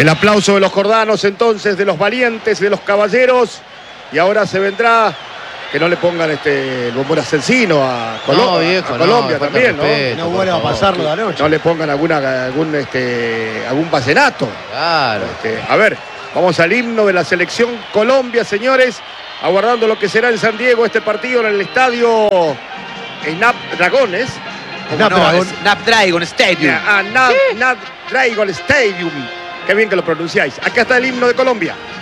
El aplauso de los jordanos entonces, de los valientes, de los caballeros. Y ahora se vendrá, que no le pongan el bombón asesino a Colombia también, ¿no? Que no vuelva a pasarlo de anoche. No le pongan algún vallenato. Claro. A ver, vamos al himno de la selección Colombia, señores. Aguardando lo que será en San Diego este partido en el estadio Snapdragon Stadium. Snapdragon Stadium. Qué bien que lo pronunciáis. Acá está el himno de Colombia.